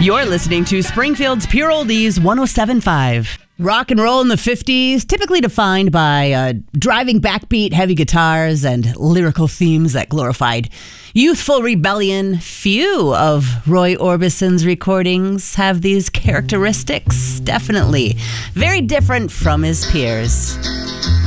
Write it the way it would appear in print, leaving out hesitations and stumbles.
You're listening to Springfield's Pure Oldies 107.5. Rock and roll in the 50s, typically defined by driving backbeat heavy guitars and lyrical themes that glorified youthful rebellion. Few of Roy Orbison's recordings have these characteristics. Definitely very different from his peers.